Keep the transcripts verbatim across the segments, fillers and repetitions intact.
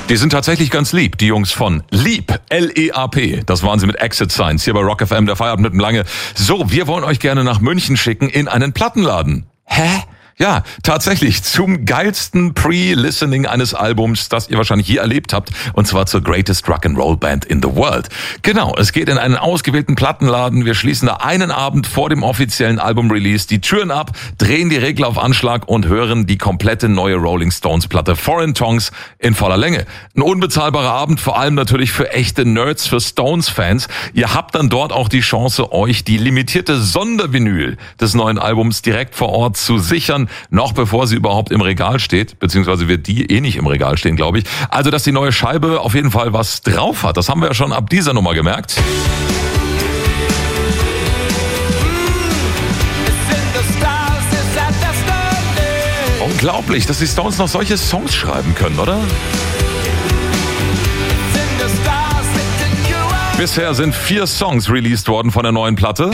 Die sind tatsächlich ganz lieb, die Jungs von Leap, L E A P. Das waren sie mit Exit Signs hier bei Rock F M, der Feierabend mit dem Lange. So, wir wollen euch gerne nach München schicken in einen Plattenladen. Hä? Ja, tatsächlich zum geilsten Pre-Listening eines Albums, das ihr wahrscheinlich je erlebt habt, und zwar zur Greatest Rock'n'Roll Band in the World. Genau, es geht in einen ausgewählten Plattenladen. Wir schließen da einen Abend vor dem offiziellen Album-Release die Türen ab, drehen die Regler auf Anschlag und hören die komplette neue Rolling Stones-Platte Foreign Tongues in voller Länge. Ein unbezahlbarer Abend, vor allem natürlich für echte Nerds, für Stones-Fans. Ihr habt dann dort auch die Chance, euch die limitierte Sondervinyl des neuen Albums direkt vor Ort zu sichern, noch bevor sie überhaupt im Regal steht, beziehungsweise wird die eh nicht im Regal stehen, glaube ich. Also, dass die neue Scheibe auf jeden Fall was drauf hat, das haben wir ja schon ab dieser Nummer gemerkt. Unglaublich, dass die Stones noch solche Songs schreiben können, oder? Bisher sind vier Songs released worden von der neuen Platte.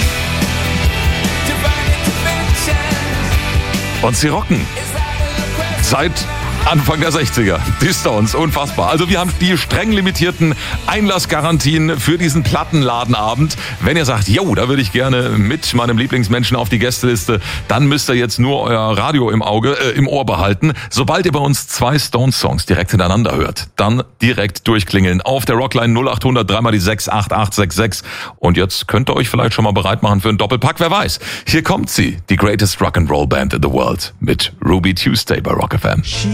Und sie rocken. Seit Anfang der sechziger. Die Stones, unfassbar. Also wir haben die streng limitierten Einlassgarantien für diesen Plattenladenabend. Wenn ihr sagt, jo, da würde ich gerne mit meinem Lieblingsmenschen auf die Gästeliste, dann müsst ihr jetzt nur euer Radio im Auge, äh, im Ohr behalten. Sobald ihr bei uns zwei Stones-Songs direkt hintereinander hört, dann direkt durchklingeln auf der Rockline null acht hundert dreimal die sechs acht acht sechs sechs. Und jetzt könnt ihr euch vielleicht schon mal bereit machen für einen Doppelpack, wer weiß. Hier kommt sie, die Greatest Rock'n'Roll Band in the World mit Ruby Tuesday bei Rock F M.